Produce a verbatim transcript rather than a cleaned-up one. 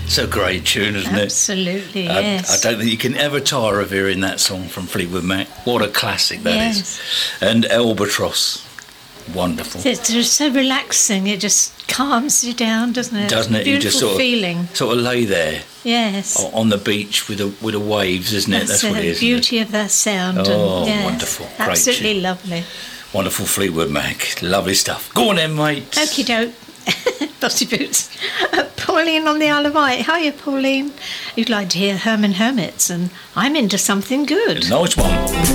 It's a great tune, isn't it? Absolutely, I, yes. I don't think you can ever tire of hearing that song from Fleetwood Mac. What a classic that Yes. is. And Albatross, wonderful. It's just so relaxing. It just calms you down, doesn't it? Doesn't it? Beautiful You just sort of, feeling. sort of lay there Yes. on the beach with the with the waves, isn't it? That's, That's what it the is. isn't it? beauty of that sound. Oh, and, yes, wonderful. Great Absolutely tune. lovely. Wonderful Fleetwood Mac. Lovely stuff. Go on then, mate. Okie doke. Bossy Boots. Uh, Pauline on the Isle of Wight. Hiya, Pauline. You'd like to hear Herman Hermits, and I'm into something good. Nice one.